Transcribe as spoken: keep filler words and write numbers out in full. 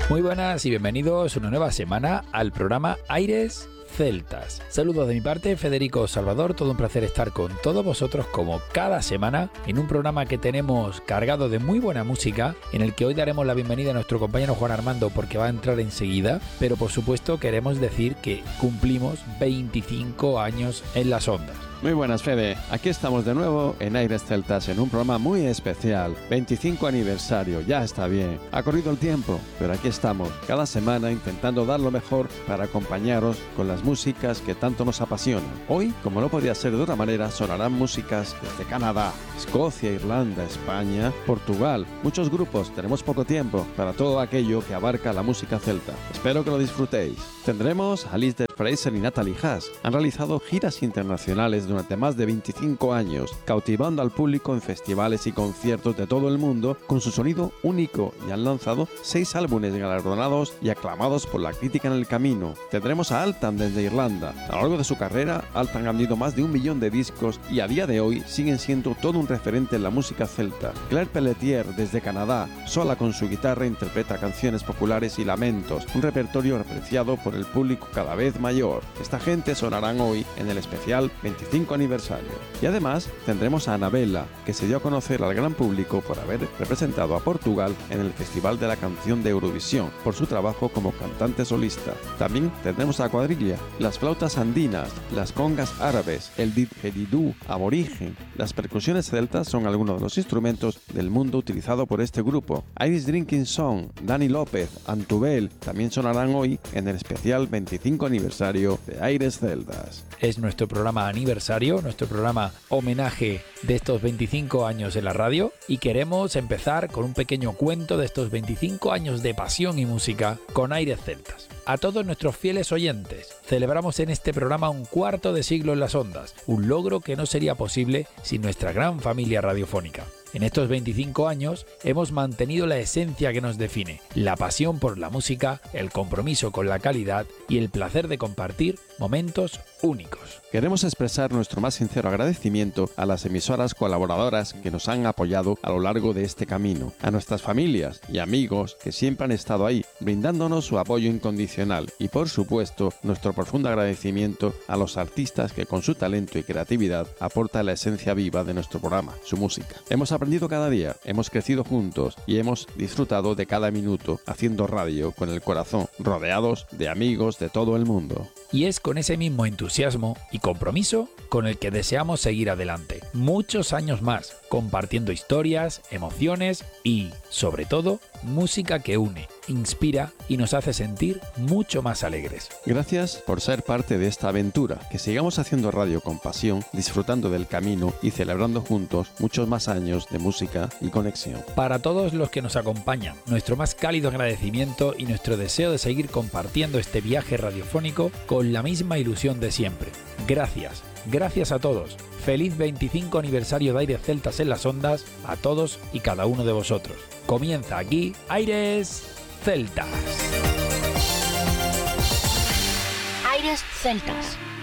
Muy buenas y bienvenidos una nueva semana al programa Aires Celtas. Saludos de mi parte, Federico Salvador, todo un placer estar con todos vosotros como cada semana en un programa que tenemos cargado de muy buena música, en el que hoy daremos la bienvenida a nuestro compañero Juan Armando porque va a entrar enseguida, pero por supuesto queremos decir que cumplimos veinticinco años en las ondas. Muy buenas, Fede. Aquí estamos de nuevo en Aires Celtas en un programa muy especial. veinticinco aniversario, ya está bien. Ha corrido el tiempo, pero aquí estamos, cada semana intentando dar lo mejor para acompañaros con las músicas que tanto nos apasionan. Hoy, como no podía ser de otra manera, sonarán músicas desde Canadá, Escocia, Irlanda, España, Portugal. Muchos grupos, tenemos poco tiempo para todo aquello que abarca la música celta. Espero que lo disfrutéis. Tendremos a Liz Fraser y Natalie Haas. Han realizado giras internacionales durante más de veinticinco años, cautivando al público en festivales y conciertos de todo el mundo con su sonido único, y han lanzado seis álbumes galardonados y aclamados por la crítica en el camino. Tendremos a Altan desde Irlanda. A lo largo de su carrera, Altan ha vendido más de un millón de discos y a día de hoy siguen siendo todo un referente en la música celta. Claire Pelletier desde Canadá, sola con su guitarra, interpreta canciones populares y lamentos, un repertorio apreciado por el público cada vez mayor. Esta gente sonarán hoy en el especial veinticinco aniversario. Y además tendremos a Anabela, que se dio a conocer al gran público por haber representado a Portugal en el Festival de la Canción de Eurovisión, por su trabajo como cantante solista. También tendremos a Cuadrilla, las flautas andinas, las congas árabes, el didgeridoo aborigen. Las percusiones celtas son algunos de los instrumentos del mundo utilizado por este grupo. Irish Drinking Song, Dani López, Antubel también sonarán hoy en el especial veinticinco aniversario de Aires Celtas. Es nuestro programa aniversario, nuestro programa homenaje de estos veinticinco años en la radio, y queremos empezar con un pequeño cuento de estos veinticinco años de pasión y música con Aires Celtas. A todos nuestros fieles oyentes, celebramos en este programa un cuarto de siglo en las ondas, un logro que no sería posible sin nuestra gran familia radiofónica. En estos veinticinco años hemos mantenido la esencia que nos define, la pasión por la música, el compromiso con la calidad y el placer de compartir momentos únicos. Queremos expresar nuestro más sincero agradecimiento a las emisoras colaboradoras que nos han apoyado a lo largo de este camino, a nuestras familias y amigos que siempre han estado ahí, brindándonos su apoyo incondicional, y por supuesto nuestro profundo agradecimiento a los artistas que con su talento y creatividad aportan la esencia viva de nuestro programa, su música. Hemos aprendido cada día, hemos crecido juntos y hemos disfrutado de cada minuto haciendo radio con el corazón, rodeados de amigos de todo el mundo. Y es con ese mismo entusiasmo y compromiso con el que deseamos seguir adelante, muchos años más, compartiendo historias, emociones y, sobre todo, música que une, inspira y nos hace sentir mucho más alegres. Gracias por ser parte de esta aventura, que sigamos haciendo radio con pasión, disfrutando del camino y celebrando juntos muchos más años de música y conexión. Para todos los que nos acompañan, nuestro más cálido agradecimiento y nuestro deseo de seguir compartiendo este viaje radiofónico con la misma ilusión de siempre. Gracias, gracias a todos. Feliz veinticinco aniversario de Aires Celtas en las ondas a todos y cada uno de vosotros. Comienza aquí Aires Celtas. Aires Celtas.